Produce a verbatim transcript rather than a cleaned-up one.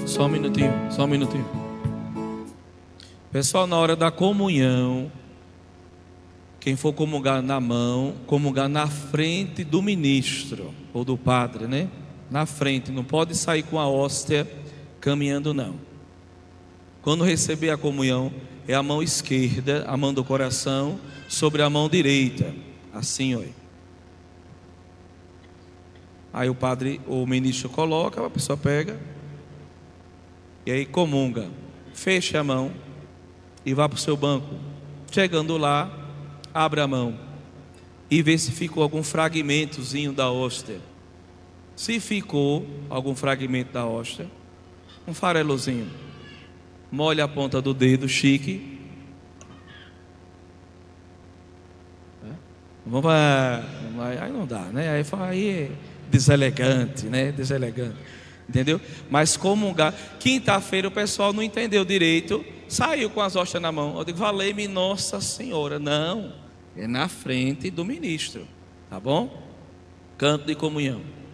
Só um minutinho, só um minutinho. Pessoal, na hora da comunhão, quem for comungar na mão, comungar na frente do ministro ou do padre, né? Na frente, não pode sair com a hóstia caminhando, não. Quando receber a comunhão, é a mão esquerda, a mão do coração, sobre a mão direita, assim, ó. Aí o padre, o ministro coloca, a pessoa pega e aí comunga. Feche a mão e vá para o seu banco. Chegando lá, abre a mão e vê se ficou algum fragmentozinho da hóstia. Se ficou algum fragmento da hóstia, um farelozinho, molha a ponta do dedo, chique. Vamos para... Aí não dá, né? Aí, aí é deselegante, né? Deselegante. Entendeu? Mas comungar. Quinta-feira o pessoal não entendeu direito, saiu com as hóstias na mão. Eu digo, valei-me Nossa Senhora. Não, é na frente do ministro, tá bom? Canto de comunhão.